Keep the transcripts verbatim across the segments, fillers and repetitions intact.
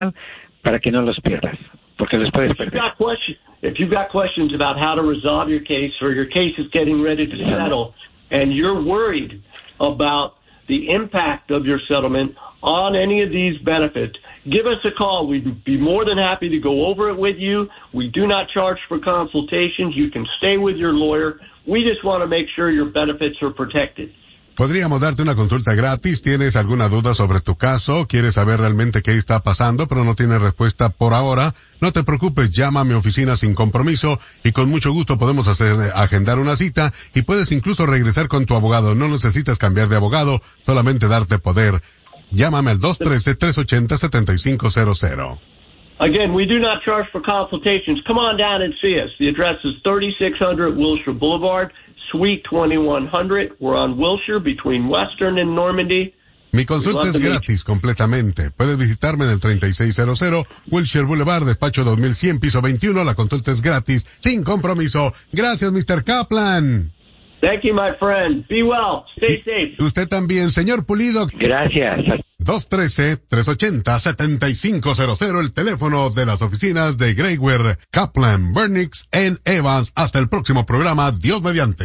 para que no los pierdas, porque los puedes perder. If you've got questions about how to resolve your case, or your case is getting ready to settle, and you're worried about the impact of your settlement on any of these benefits, give us a call. We'd be more than happy to go over it with you. We do not charge for consultations. You can stay with your lawyer. We just want to make sure your benefits are protected. Podríamos darte una consulta gratis. ¿Tienes alguna duda sobre tu caso? ¿Quieres saber realmente qué está pasando, pero no tienes respuesta por ahora? No te preocupes, llama a mi oficina sin compromiso y con mucho gusto podemos hacer, agendar una cita y puedes incluso regresar con tu abogado. No necesitas cambiar de abogado, solamente darte poder. Llámame al dos uno tres, tres ocho cero, siete cinco cero cero. Again, we do not charge for consultations. Come on down and see us. The address is thirty-six hundred Wilshire Boulevard, Suite twenty-one hundred. We're on Wilshire between Western and Normandy. Mi consulta es gratis completamente. Puedes visitarme en el treinta y seis cero cero Wilshire Boulevard, despacho dos mil cien, piso veintiuno. La consulta es gratis, sin compromiso. Gracias, mister Kaplan. Thank you, my friend. Be well. Stay y safe. Usted también, señor Pulido. Gracias. dos uno tres, tres ocho cero, siete cinco cero cero, el teléfono de las oficinas de Grayware, Kaplan, Burnix and Evans. Hasta el próximo programa. Dios mediante.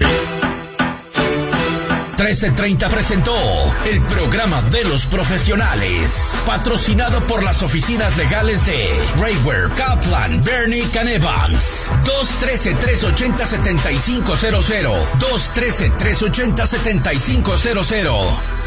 trece treinta presentó el programa de los profesionales, patrocinado por las oficinas legales de Grayware, Kaplan, Bernick and Evans. dos uno tres, tres ocho cero, siete cinco cero cero. dos uno tres, tres ocho cero, siete cinco cero cero.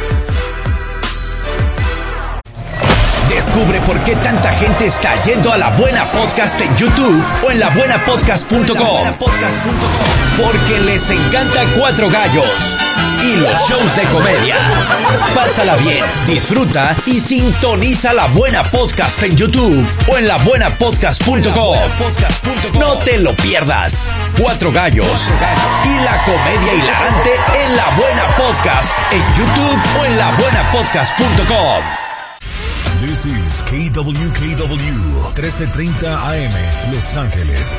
Descubre por qué tanta gente está yendo a La Buena Podcast en YouTube o en la buena podcast punto com. Porque les encanta Cuatro Gallos y los shows de comedia. Pásala bien, disfruta y sintoniza La Buena Podcast en YouTube o en la buena podcast punto com. No te lo pierdas. Cuatro Gallos y la comedia hilarante en La Buena Podcast en YouTube o en la buena podcast punto com. This is K W K W trece treinta A M Los Ángeles.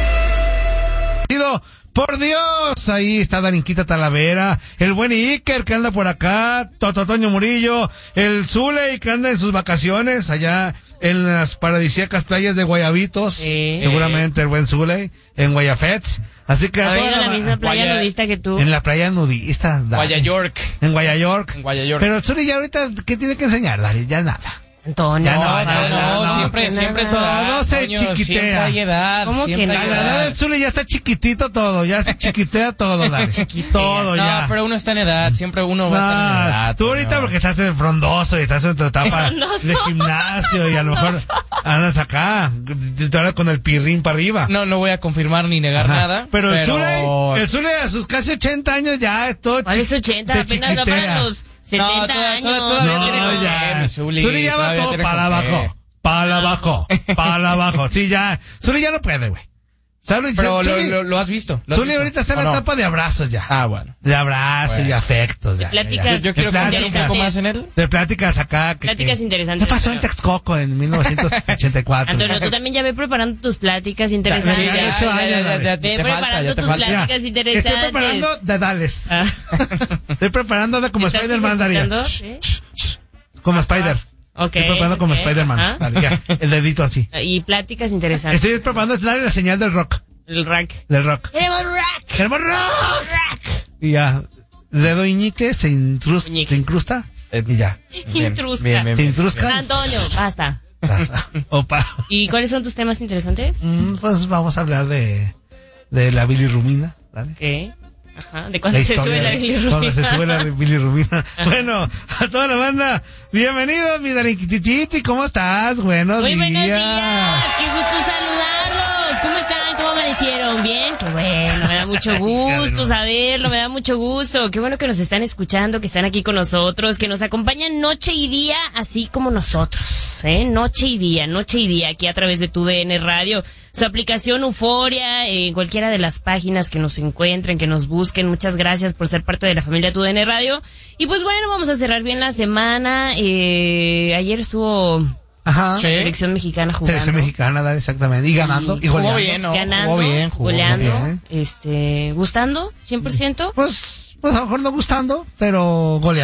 Por Dios, ahí está Darinquita Talavera, el buen Iker que anda por acá, Toto Toño Murillo, el Zule que anda en sus vacaciones allá en las paradisíacas playas de Guayabitos, sí. Seguramente el buen Zule en Guayafets. Así que a ver, en la la misma playa Guaya... nudista que tú. En la playa nudista, Guaya York. En Guaya York. En Guaya York. Pero el Zule ya ahorita, ¿qué tiene que enseñar, Dari? Ya nada. Antonio, ya no, no, no, no, no, siempre, no, siempre no, no, no se chiquitea. Siempre hay edad. ¿Cómo que no? A la edad del Zule ya está chiquitito todo, ya se chiquitea todo, Dani. Todo ya. No, pero uno está en edad, siempre uno va a estar en edad. Tú ahorita no. Porque estás en frondoso y estás en tu etapa de gimnasio y a lo mejor andas acá, te hablas con el pirrín para arriba. No, no voy a confirmar ni negar Ajá. nada. Pero, pero... el Zule, el Zule a sus casi ochenta años ya es todo chiquiteo. ¿Cuál es ochenta? Apenas va para los setenta no, toda, años. Toda, todavía no, tiene ya. Zuli, Zuli ya va todo para abajo. Para abajo, para abajo. Sí, ya. Zuli ya no puede, güey. Pero Zuli, lo, lo, lo has visto. Zuli ahorita está en la no? etapa de abrazos ya. Ah, bueno. De abrazos bueno. y afectos ya. Pláticas. Ya. Yo, yo quiero contar un poco más en él. De pláticas acá. Que, pláticas que, interesantes. ¿Qué pasó en Texcoco en mil novecientos ochenta y cuatro? Antonio, tú también ya ve preparando tus pláticas interesantes. Sí, ya, ya, ya, ya, ya, ya, ve preparando tus pláticas interesantes. Estoy preparando de Dales. Ah. Estoy preparando de como Spider-Man, Daría. Como Spider. Okay, estoy preparando como okay, Spider-Man. Dale, ya, el dedito así. Y pláticas interesantes. Estoy preparando darle la señal del rock. El rock. Del rock. ¡Queremos rock! ¡Queremos rock! rock! Y ya, dedo iñique, se, intrus, se incrusta y ya. Intrusca. Bien, bien, bien. ¿Te intrusca? Antonio, basta. Opa. ¿Y cuáles son tus temas interesantes? Mm, pues vamos a hablar de, de la bilirrubina, ¿vale? ¿Qué? Ajá, de cuando se sube la bilirrubina. Cuando se sube la bilirrubina. Bueno, a toda la banda, bienvenidos, mi Darinquitititi, ¿cómo estás? Buenos Muy días. Muy buenos días, qué gusto saludarlos. ¿Cómo están? ¿Cómo amanecieron? ¿Bien? Qué bueno, me da mucho gusto saberlo, me da mucho gusto. Qué bueno que nos están escuchando, que están aquí con nosotros, que nos acompañan noche y día, así como nosotros, ¿eh? Noche y día, noche y día, aquí a través de tu D N Radio. Su aplicación Euforia, en eh, cualquiera de las páginas que nos encuentren, que nos busquen. Muchas gracias por ser parte de la familia Tu D N Radio. Y pues bueno, vamos a cerrar bien la semana. Eh, ayer estuvo Ajá. Selección mexicana jugando. Selección mexicana, dale, exactamente. Y ganando. Y, y jugó bien, ¿no? Ganando, jugó bien, jugó goleando. Bien. Este, ¿gustando? ¿cien por ciento? Pues, pues a lo mejor no gustando, pero goleando.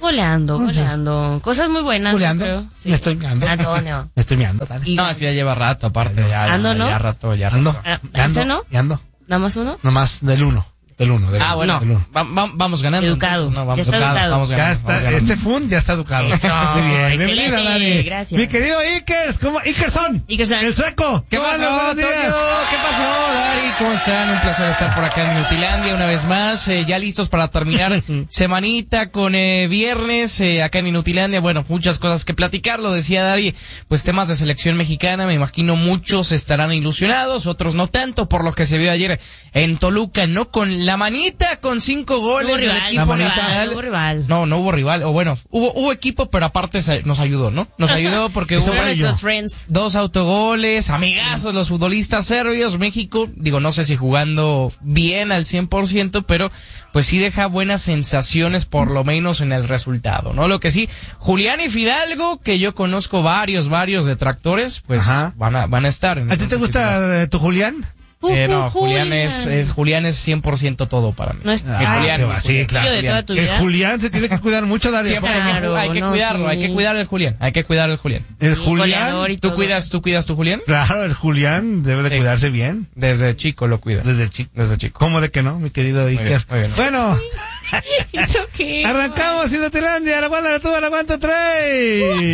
Goleando, goleando. Cosas muy buenas. Goleando. Creo. Sí. Me estoy meando. Antonio. Me estoy meando, Dani. No, sí, ya lleva rato, aparte. Ya, Ando, ya, ¿no? ya rato, ya rato. Ando. Ah, Ya ando, ¿ese no? ya ando. ¿Nada más uno? Nomás del uno. Del uno. Del Ah, uno, bueno, del uno. va- va- vamos ganando. Educado. entonces, no, vamos Ya está educado, educado. vamos Ya ganando, está, vamos ganando. este Fun ya está educado. Eso, Muy bien, bienvenida, excelente, Dani. gracias. Mi querido Ikers, ¿cómo? Ikerson. Ikerson. El sueco. ¿Qué ¿Cómo pasó, andas? Buenos Toño? días. ¿Qué pasó, Dari? ¿Cómo están? Un placer estar por acá en Inutilandia una vez más. Eh, ya listos para terminar semanita con eh, viernes eh, acá en Inutilandia. Bueno, muchas cosas que platicar, lo decía Dari. Pues temas de selección mexicana, me imagino muchos estarán ilusionados, otros no tanto, por lo que se vio ayer en Toluca, ¿no? Con la manita, con cinco goles Hubo del rival, equipo hubo nacional. rival, hubo rival. No, no hubo rival, o bueno, hubo, hubo equipo, pero aparte se- nos ayudó, ¿no? Nos ayudó porque Estuvo hubo Son Amarillo. nuestros friends. dos autogoles, amigazos los futbolistas serbios, México, digo, no sé si jugando bien al cien por ciento, pero pues sí deja buenas sensaciones por lo menos en el resultado, ¿no? Lo que sí, Julián y Fidalgo, que yo conozco varios, varios detractores, pues Ajá. van a, van a estar. en ¿A ti el te gusta eh, tu Julián? Eh, no, Ju- ju- Julián es, es, Julián es cien por ciento todo para mí. No es- Mi Ah, Julián, qué mi va, sí, Julián. claro. de toda tu El vida. Julián se tiene que cuidar mucho, Darío. Siempre hay que, Claro, hay que no, cuidarlo, hay sí. que cuidar al Julián, hay que cuidar al Julián. El Sí, Julián. goleador y ¿Tú todo. cuidas, tú cuidas tu Julián? Claro, el Julián debe de Sí. cuidarse bien. Desde chico lo cuidas. Desde chico. Desde chico. ¿Cómo de que no, mi querido bien, Iker? muy bien. Bueno, ¿Eso qué? arrancamos Inutilandia, la banda la tuba, la aguanta tres.